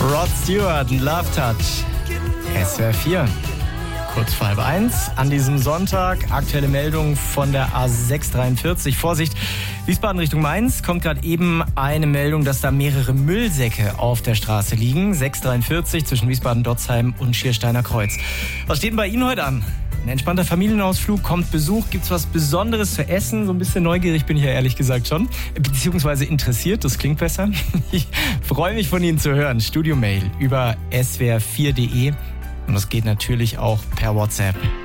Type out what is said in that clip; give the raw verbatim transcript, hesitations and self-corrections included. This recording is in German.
Rod Stewart, Love Touch. S W R vier. Kurz vor halb eins an diesem Sonntag. Aktuelle Meldung von der A sechs dreiundvierzig. Vorsicht, Wiesbaden Richtung Mainz. Kommt gerade eben eine Meldung, dass da mehrere Müllsäcke auf der Straße liegen. sechs dreiundvierzig zwischen Wiesbaden-Dotzheim und Schiersteiner Kreuz. Was steht denn bei Ihnen heute an? Ein entspannter Familienausflug, kommt Besuch, gibt's was Besonderes zu essen? So ein bisschen neugierig bin ich ja ehrlich gesagt schon. Beziehungsweise interessiert, das klingt besser. Ich freue mich von Ihnen zu hören. Studio-Mail über s w r vier punkt d e. Und das geht natürlich auch per WhatsApp.